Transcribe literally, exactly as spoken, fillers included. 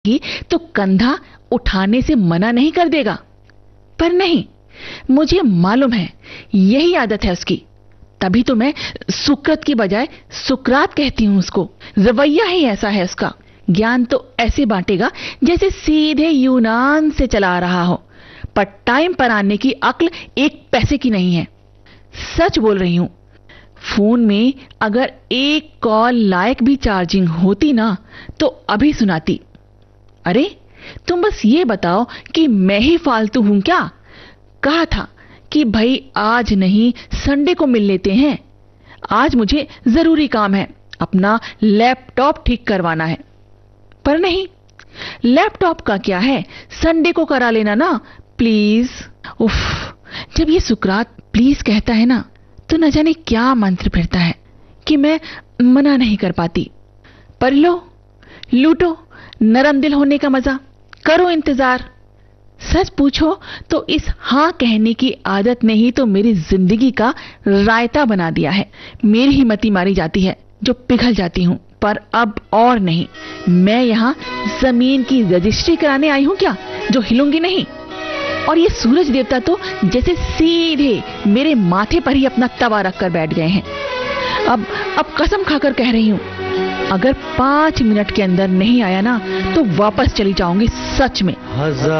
की तो कंधा उठाने से मना नहीं कर देगा। पर नहीं, मुझे मालूम है यही आदत है उसकी, तभी तो मैं सुकृत की बजाय सुकरात कहती हूं उसको। रवैया ही ऐसा है उसका। ज्ञान तो ऐसे बांटेगा जैसे सीधे यूनान से चला आ रहा हो, पर टाइम पर आने की अक्ल एक पैसे की नहीं है। सच बोल रही हूं, फोन में अगर एक कॉल लायक भी चार्जिंग होती ना तो अभी सुनाती। अरे तुम बस ये बताओ कि मैं ही फालतू हूं क्या? कहा था कि भाई आज नहीं संडे को मिल लेते हैं, आज मुझे जरूरी काम है, अपना लैपटॉप ठीक करवाना है। पर नहीं, लैपटॉप का क्या है, संडे को करा लेना ना प्लीज। उफ, जब ये सुकरात प्लीज कहता है ना तो न जाने क्या मंत्र फिरता है कि मैं मना नहीं कर पाती। पर लो, लूटो नरम दिल होने का मजा, करो इंतजार। सच पूछो तो इस हां कहने की आदत ने ही तो मेरी जिंदगी का रायता बना दिया है। मेरी ही मति मारी जाती है जो पिघल जाती हूं, पर अब और नहीं। मैं यहां जमीन की रजिस्ट्री कराने आई हूं क्या, जो हिलूंगी नहीं? और ये सूरज देवता तो जैसे सीधे मेरे माथे पर ही अपना तवा रखकर बैठ गए हैं। अब अब कसम खाकर कह रही हूं, अगर पांच मिनट के अंदर नहीं आया ना तो वापस चली जाऊंगी सच में।